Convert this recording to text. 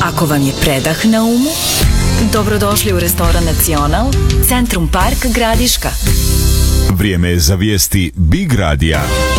Ako vam je predah na umu, dobrodošli u restoran Nacional, Centrum Park Gradiška. Vrijeme je za vijesti Big Radija.